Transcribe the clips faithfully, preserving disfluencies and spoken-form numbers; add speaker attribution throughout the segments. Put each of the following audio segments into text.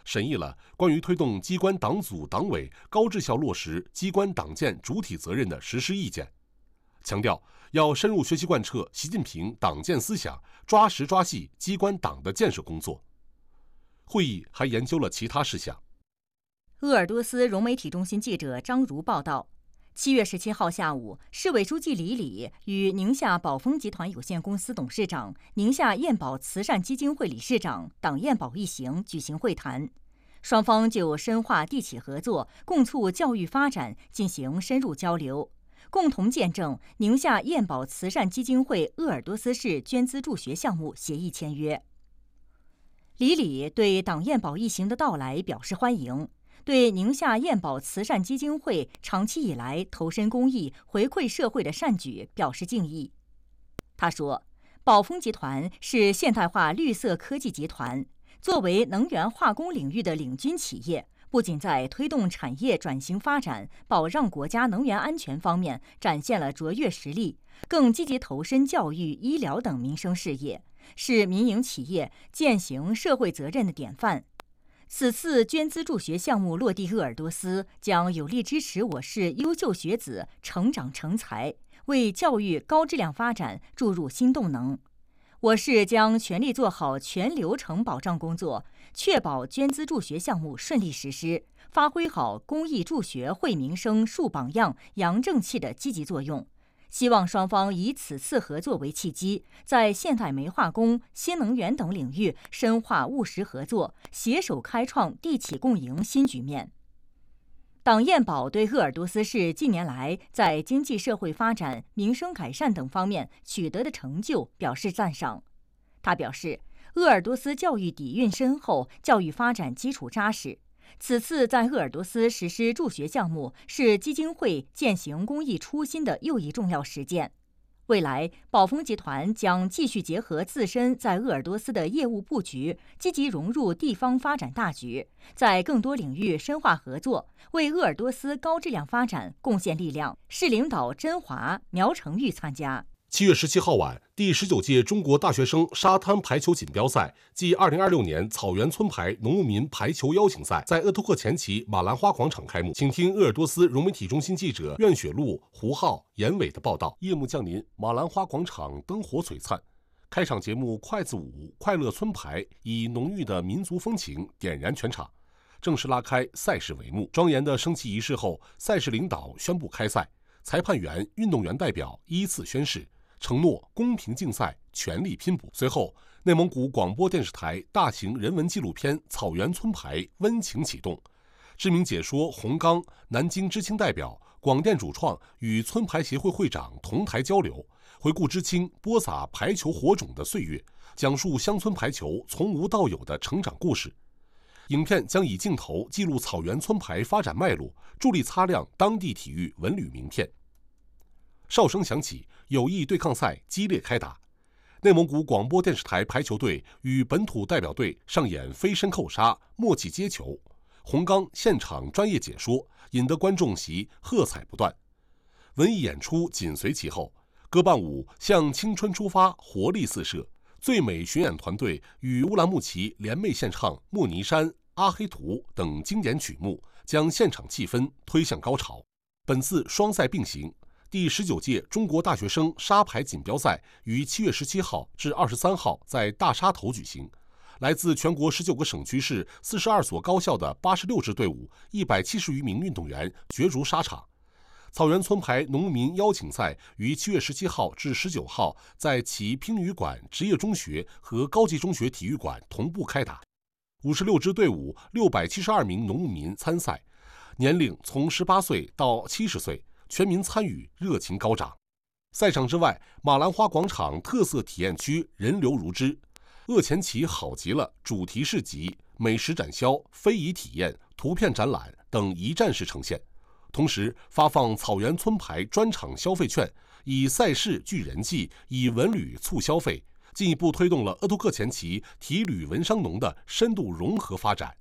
Speaker 1: 审议了关于推动机关党组党委高质效落实机关党建主体责任的实施意见，强调要深入学习贯彻习近平党建思想，抓实抓细机关党的建设工作。会议还研究了其他事项。
Speaker 2: 鄂尔多斯融媒体中心记者张如报道，七月十七号下午，市委书记李礼与宁夏宝丰集团有限公司董事长、宁夏燕宝慈善基金会理事长党燕宝一行举行会谈，双方就深化地企合作、共促教育发展进行深入交流，共同见证宁夏燕宝慈善基金会鄂尔多斯市捐资助学项目协议签约。李礼对党燕宝一行的到来表示欢迎，对宁夏燕宝慈善基金会长期以来投身公益、回馈社会的善举表示敬意。他说，宝丰集团是现代化绿色科技集团，作为能源化工领域的领军企业，不仅在推动产业转型发展、保障国家能源安全方面展现了卓越实力，更积极投身教育、医疗等民生事业，是民营企业践行社会责任的典范。此次捐资助学项目落地鄂尔多斯，将有力支持我市优秀学子成长成才，为教育高质量发展注入新动能。我市将全力做好全流程保障工作，确保捐资助学项目顺利实施，发挥好公益助学惠民生、树榜样、扬正气的积极作用。希望双方以此次合作为契机，在现代煤化工、新能源等领域深化务实合作，携手开创地企共赢新局面。党燕宝对鄂尔多斯市近年来在经济社会发展、民生改善等方面取得的成就表示赞赏。他表示，鄂尔多斯教育底蕴深厚，教育发展基础扎实。此次在鄂尔多斯实施助学项目，是基金会践行公益初心的又一重要实践。未来，宝丰集团将继续结合自身在鄂尔多斯的业务布局，积极融入地方发展大局，在更多领域深化合作，为鄂尔多斯高质量发展贡献力量。市领导甄华、苗成玉参加。
Speaker 1: 七月十七号晚，第十九届中国大学生沙滩排球锦标赛暨二零二六年草原村排农牧民排球邀请赛在鄂图克前旗马兰花广场开幕。请听鄂尔多斯融媒体中心记者苑雪露、胡浩、严伟的报道。夜幕降临，马兰花广场灯火璀璨。开场节目筷子舞、快乐村排以浓郁的民族风情点燃全场，正式拉开赛事帷幕。庄严的升旗仪式后，赛事领导宣布开赛，裁判员、运动员代表依次宣誓，承诺公平竞赛，全力拼搏。随后，内蒙古广播电视台大型人文纪录片《草原村排》温情启动。知名解说洪刚、南京知青代表、广电主创与村排协会会长同台交流，回顾知青播撒排球火种的岁月，讲述乡村排球从无到有的成长故事。影片将以镜头记录草原村排发展脉络，助力擦亮当地体育文旅名片。哨声响起，友谊对抗赛激烈开打。内蒙古广播电视台排球队与本土代表队上演飞身扣杀、默契接球，洪刚现场专业解说，引得观众席喝彩不断。文艺演出紧随其后，歌伴舞向青春出发，活力四射。最美巡演团队与乌兰牧骑联袂献唱《莫尼山》《阿黑图》等经典曲目，将现场气氛推向高潮。本次双赛并行。第十九届中国大学生沙排锦标赛于七月十七号至二十三号在大沙头举行，来自全国十九个省区市四十二所高校的八十六支队伍，一百七十余名运动员角逐沙场。草原村排农民邀请赛于七月十七号至十九号在其乒羽馆职业中学和高级中学体育馆同步开打。五十六支队伍，六百七十二名农牧民参赛，年龄从十八岁到七十岁。全民参与，热情高涨。赛场之外，马兰花广场特色体验区人流如织，鄂前旗好极了主题市集、美食展销、非遗体验、图片展览等一站式呈现，同时发放草原村排专场消费券，以赛事聚人气，以文旅促消费，进一步推动了鄂图克前旗体旅文商农的深度融合发展。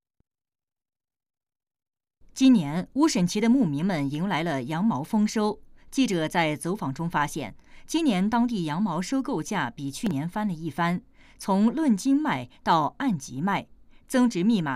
Speaker 2: 今年乌审旗的牧民们迎来了羊毛丰收。记者在走访中发现，今年当地羊毛收购价比去年翻了一番，从论斤卖到按级卖，增值密码